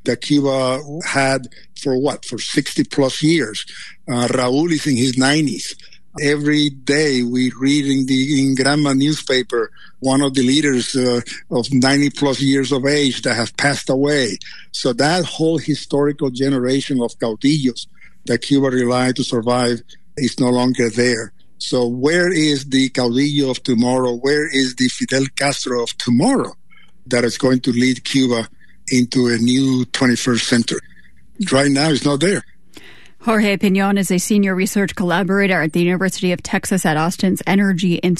that Cuba had for 60 plus years. Raul is in his 90s. Every day we read in Granma newspaper one of the leaders of 90 plus years of age that have passed away. So that whole historical generation of caudillos that Cuba relied to survive is no longer there. So where is the caudillo of tomorrow? Where is the Fidel Castro of tomorrow that is going to lead Cuba into a new 21st century? Right now, it's not there. Jorge Piñon is a senior research collaborator at the University of Texas at Austin's Energy Institute.